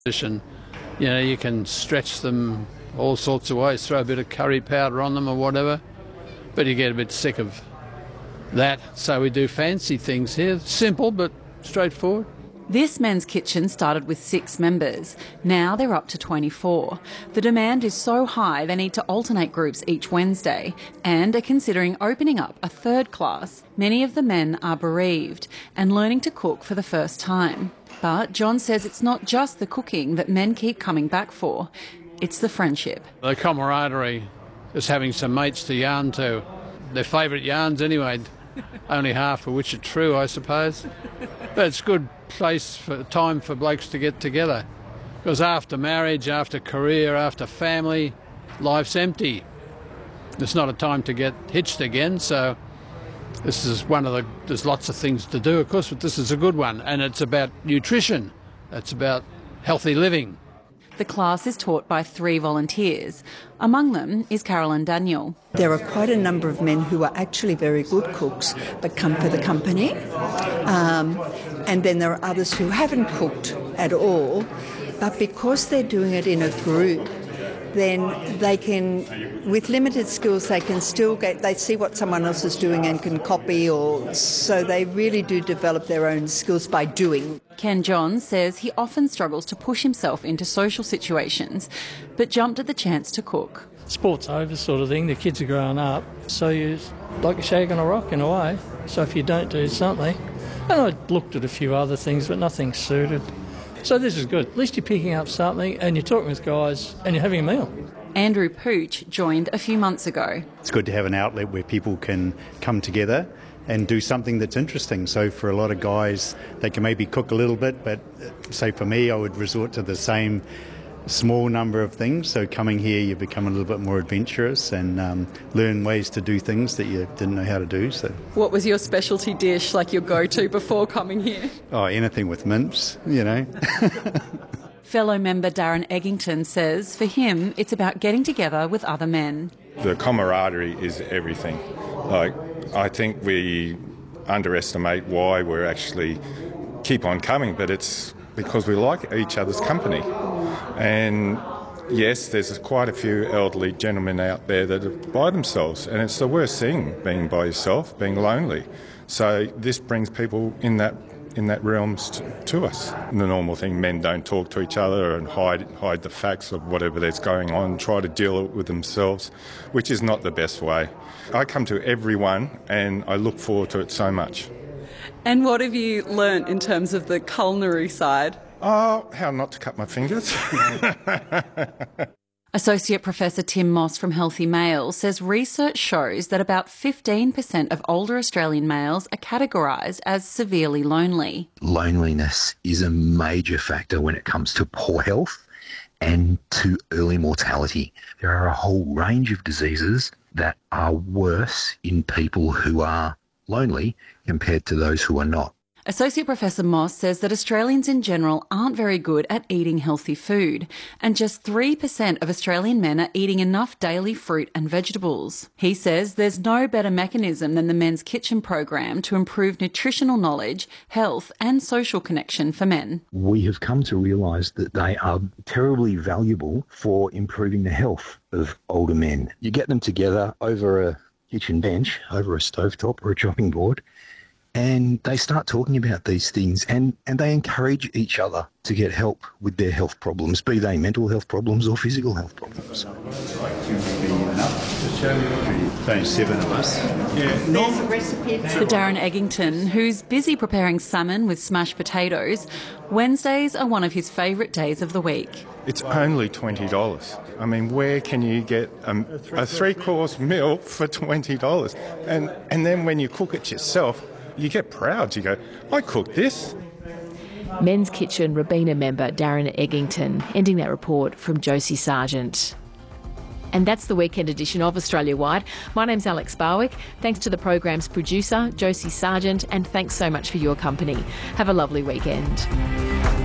And, you can stretch them all sorts of ways, throw a bit of curry powder on them or whatever, but you get a bit sick of that. So we do fancy things here, simple but straightforward. This men's kitchen started with 6 members. Now they're up to 24. The demand is so high they need to alternate groups each Wednesday and are considering opening up a third class. Many of the men are bereaved and learning to cook for the first time. But John says it's not just the cooking that men keep coming back for, it's the friendship. The camaraderie, just having some mates to yarn to. Their favourite yarns anyway, only half of which are true, I suppose. But it's a good time for blokes to get together. Because after marriage, after career, after family, life's empty. It's not a time to get hitched again, so this is there's lots of things to do, of course, but this is a good one. And it's about nutrition. It's about healthy living. The class is taught by 3 volunteers. Among them is Carolyn Daniel. There are quite a number of men who are actually very good cooks but come for the company. And then there are others who haven't cooked at all, but because they're doing it in a group, then they can, with limited skills, they can still they see what someone else is doing and can copy, so they really do develop their own skills by doing. Ken Johns says he often struggles to push himself into social situations, but jumped at the chance to cook. Sport's over sort of thing, the kids are growing up, so you're like a shag on a rock in a way. So if you don't do something, and I looked at a few other things, but nothing suited. So this is good. At least you're picking up something and you're talking with guys and you're having a meal. Andrew Pooch joined a few months ago. It's good to have an outlet where people can come together and do something that's interesting. So for a lot of guys, they can maybe cook a little bit, but say for me, I would resort to the same small number of things. So coming here, you become a little bit more adventurous and learn ways to do things that you didn't know how to do. So, what was your specialty dish, like your go-to before coming here? Oh, anything with mince, Fellow member Darren Eggington says for him it's about getting together with other men. The camaraderie is everything. I think we underestimate why we're actually keep on coming, but it's because we like each other's company. And yes, there's quite a few elderly gentlemen out there that are by themselves, and it's the worst thing, being by yourself, being lonely. So this brings people in that realms to us. The normal thing, men don't talk to each other and hide the facts of whatever that's going on, try to deal with themselves, which is not the best way. I come to everyone and I look forward to it so much. And what have you learnt in terms of the culinary side? Oh, how not to cut my fingers. Associate Professor Tim Moss from Healthy Male says research shows that about 15% of older Australian males are categorised as severely lonely. Loneliness is a major factor when it comes to poor health and to early mortality. There are a whole range of diseases that are worse in people who are lonely compared to those who are not. Associate Professor Moss says that Australians in general aren't very good at eating healthy food, and just 3% of Australian men are eating enough daily fruit and vegetables. He says there's no better mechanism than the Men's Kitchen program to improve nutritional knowledge, health and social connection for men. We have come to realise that they are terribly valuable for improving the health of older men. You get them together over a kitchen bench, over a stovetop or a chopping board, and they start talking about these things and they encourage each other to get help with their health problems, be they mental health problems or physical health problems. Only 7 of us. For Darren Eggington, who's busy preparing salmon with smashed potatoes, Wednesdays are one of his favourite days of the week. It's only $20. I mean, where can you get a three-course meal for $20? And then when you cook it yourself, you get proud. You go, I cooked this. Men's Kitchen Robina member Darren Eggington, ending that report from Josie Sargent. And that's the weekend edition of Australia Wide. My name's Alex Barwick. Thanks to the program's producer, Josie Sargent, and thanks so much for your company. Have a lovely weekend.